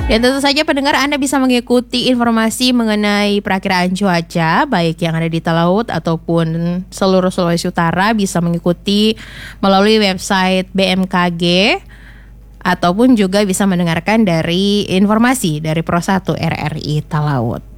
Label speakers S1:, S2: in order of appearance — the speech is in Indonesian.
S1: Dan tentu saja pendengar, Anda bisa mengikuti informasi mengenai perakiraan cuaca baik yang ada di Talaut ataupun seluruh Sulawesi Utara bisa mengikuti melalui website BMKG ataupun juga bisa mendengarkan dari informasi dari Pro 1 RRI Talaut.